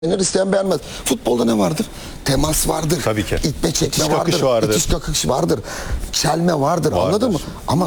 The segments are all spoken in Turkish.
İsteyen beğenmez. Futbolda ne vardır? Temas vardır. Tabii ki. İtme çekme İtiş vardır. kakış vardır. İtiş kakış vardır. Çelme vardır. Anladın mı? Ama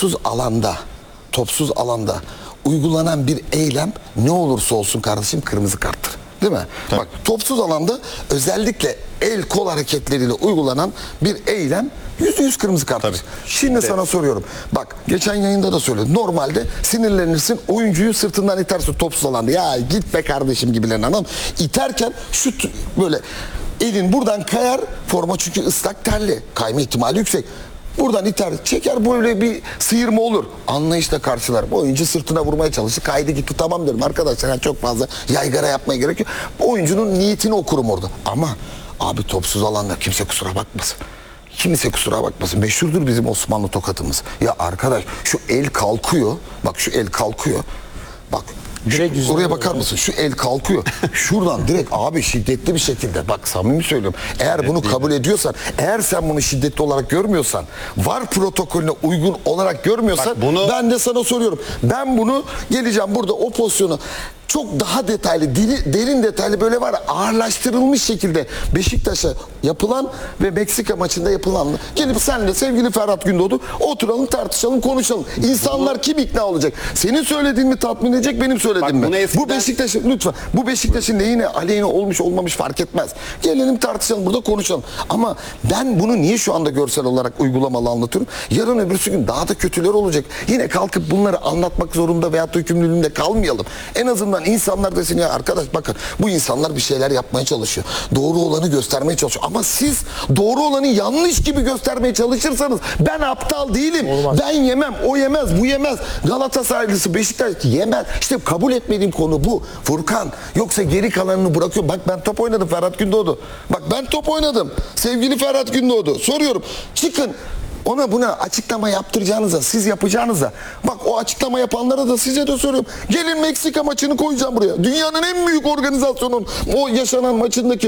topsuz alanda uygulanan bir eylem ne olursa olsun kardeşim kırmızı karttır. Değil mi? Tabii. Bak topsuz alanda özellikle el kol hareketleriyle uygulanan bir eylem %100 kırmızı karttır. Tabii. Şimdi sana soruyorum. Bak geçen yayında da söyledim. Normalde sinirlenirsin, oyuncuyu sırtından itersin topsuz alanda. Ya git be kardeşim gibilerini anladın mı? İterken şut böyle elin buradan kayar, forma çünkü ıslak terli. Kayma ihtimali yüksek. Buradan iter, çeker, böyle bir sıyırma olur. Anlayışla karşılar. Bu oyuncu sırtına vurmaya çalışır. Kaydı gitti, tamam derim arkadaşlar. Yani çok fazla yaygara yapmaya gerek yok. Bu oyuncunun niyetini okurum orada. Ama abi topsuz alanda kimse kusura bakmasın. Kimse kusura bakmasın. Meşhurdur bizim Osmanlı tokatımız. Ya arkadaş şu el kalkıyor. Bak şu el kalkıyor. Bak oraya bakar mısın? Şu el kalkıyor. Şuradan direkt abi şiddetli bir şekilde. Bak samimi söylüyorum. Eğer bunu kabul ediyorsan, eğer sen bunu şiddetli olarak görmüyorsan, VAR protokolüne uygun olarak görmüyorsan, bunu... ben de sana soruyorum. Ben bunu geleceğim burada o pozisyonu çok daha detaylı, derin detaylı böyle var ağırlaştırılmış şekilde Beşiktaş'a yapılan ve Meksika maçında yapılan. Gelip senle sevgili Ferhat Gündoğdu oturalım, tartışalım, konuşalım. İnsanlar kim ikna olacak? Senin söylediğin mi tatmin edecek, benim söylediğim mi? Eskiden... Bu Beşiktaş'ın lütfen, bu Beşiktaş'ın lehine aleyhine olmuş olmamış fark etmez. Gelelim tartışalım, burada konuşalım. Ama ben bunu niye şu anda görsel olarak uygulamalı anlatıyorum? Yarın öbürsü gün daha da kötüler olacak. Yine kalkıp bunları anlatmak zorunda veyahut da yükümlülüğünde kalmayalım. En azından insanlar desin ya arkadaş bakın bu insanlar bir şeyler yapmaya çalışıyor. Doğru olanı göstermeye çalışıyor. Ama siz doğru olanı yanlış gibi göstermeye çalışırsanız ben aptal değilim. Olmaz. Ben yemem, o yemez, bu yemez. Galatasaraylısı Beşiktaş yemez. İşte kabul etmediğim konu bu. Furkan. Yoksa geri kalanını bırakıyorum. Bak ben top oynadım Ferhat Gündoğdu. Bak ben top oynadım. Sevgili Ferhat Gündoğdu. Soruyorum. Çıkın. Ona buna açıklama yaptıracağınıza, siz yapacağınıza, bak o açıklama yapanlara da size de soruyorum. Gelin Meksika maçını koyacağım buraya. Dünyanın en büyük organizasyonun o yaşanan maçındaki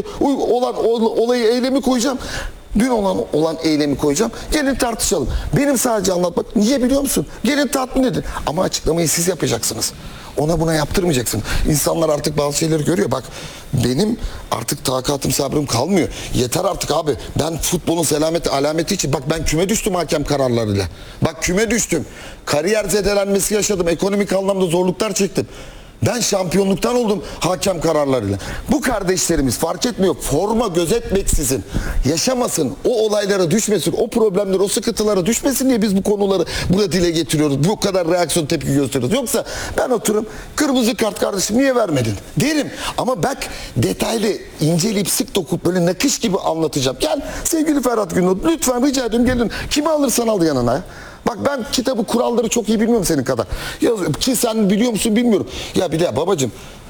olayı, eylemi koyacağım. Dün olan eylemi koyacağım. Gelin tartışalım. Benim sadece anlatmak. Niye biliyor musun? Gelin tatmin edin. Ama açıklamayı siz yapacaksınız. Ona buna yaptırmayacaksın. İnsanlar artık bazı şeyleri görüyor. Bak benim artık takatım sabrım kalmıyor. Yeter artık abi. Ben futbolun selameti alameti için. Bak ben küme düştüm hakem kararlarıyla. Bak küme düştüm. Kariyer zedelenmesi yaşadım. Ekonomik anlamda zorluklar çektim. Ben şampiyonluktan oldum hakem kararlarıyla. Bu kardeşlerimiz fark etmiyor. Forma gözetmeksizin yaşamasın, o olaylara düşmesin, o problemler, o sıkıntılara düşmesin diye biz bu konuları burada dile getiriyoruz. Bu kadar reaksiyon tepki gösteriyoruz. Yoksa ben oturup kırmızı kart kardeşim niye vermedin derim. Ama bak detaylı, inceleyip sık dokup böyle nakış gibi anlatacağım. Gel sevgili Ferhat Gündoğdu lütfen rica ediyorum gelin. Kimi alırsan al yanına. Bak ben kitabı kuralları çok iyi bilmiyorum senin kadar. Ki sen biliyor musun bilmiyorum. Ya bir de babacığım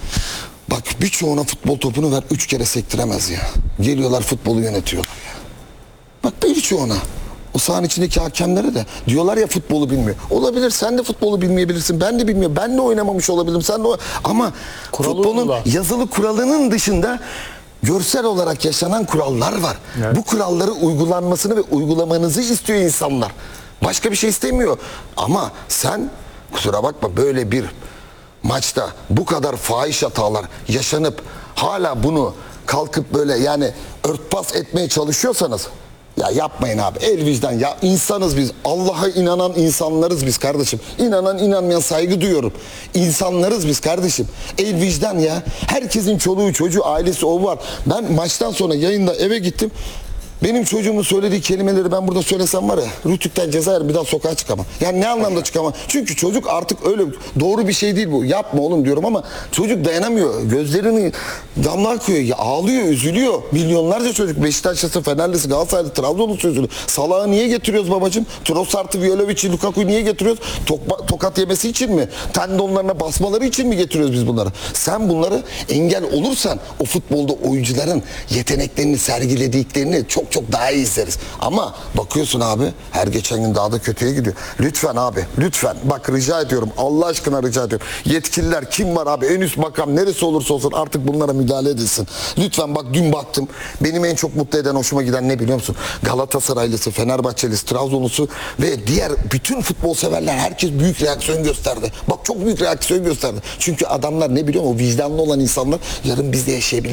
bak birçoğuna futbol topunu ver 3 kere sektiremez ya. Geliyorlar futbolu yönetiyorlar ya. Bak birçoğuna. O sahanın içindeki hakemlere de diyorlar ya futbolu bilmiyor. Olabilir sen de futbolu bilmeyebilirsin. Ben de bilmiyorum. Ben de oynamamış olabilirim. Sen de ama futbolun yazılı kuralının dışında görsel olarak yaşanan kurallar var. Evet. Bu kuralları uygulanmasını ve uygulamanızı istiyor insanlar. Başka bir şey istemiyor. Ama sen kusura bakma böyle bir maçta bu kadar fahiş hatalar yaşanıp hala bunu kalkıp böyle yani örtbas etmeye çalışıyorsanız ya yapmayın abi. El vicdan ya insanız biz. Allah'a inanan insanlarız biz kardeşim. İnanan inanmayan saygı duyuyorum. İnsanlarız biz kardeşim. El vicdan ya. Herkesin çoluğu çocuğu ailesi o var. Ben maçtan sonra yayında eve gittim. Benim çocuğumun söylediği kelimeleri ben burada söylesem var ya Rütük'ten ceza yerim bir daha sokağa çıkamam. Yani ne anlamda çıkamam? Çünkü çocuk artık öyle doğru bir şey değil bu. Yapma oğlum diyorum ama çocuk dayanamıyor. Gözlerini damla akıyor. Ya, ağlıyor, üzülüyor. Milyonlarca çocuk Beşiktaşlısı, Fenerlisi, Galatasaraylı, Trabzonlusu üzülüyor. Salah'ı niye getiriyoruz babacığım? Trossard'ı, Violić'i, Lukaku'yu niye getiriyoruz? Tokat yemesi için mi? Tendonlarına basmaları için mi getiriyoruz biz bunları? Sen bunları engel olursan o futbolda oyuncuların yeteneklerini sergilediklerini çok çok daha iyi izleriz. Ama bakıyorsun abi her geçen gün daha da kötüye gidiyor. Lütfen abi lütfen bak rica ediyorum Allah aşkına rica ediyorum. Yetkililer kim var abi en üst makam neresi olursa olsun artık bunlara müdahale edilsin. Lütfen bak dün baktım benim en çok mutlu eden hoşuma giden ne biliyor musun? Galatasaraylısı, Fenerbahçelisi, Trabzonlusu ve diğer bütün futbol severler herkes büyük reaksiyon gösterdi. Bak çok büyük reaksiyon gösterdi. Çünkü adamlar ne biliyor musun? O vicdanlı olan insanlar yarın biz de yaşayabiliriz.